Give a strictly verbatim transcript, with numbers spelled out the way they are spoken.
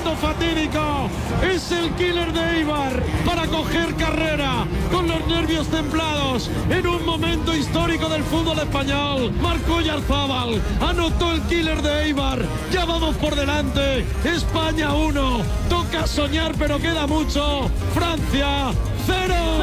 momento fatídico. Es el killer de Eibar para coger carrera con los nervios templados en un momento histórico del fútbol español. Marcó Oyarzábal, anotó el killer de Eibar. Ya vamos por delante. España uno. Toca soñar, pero queda mucho. Francia cero.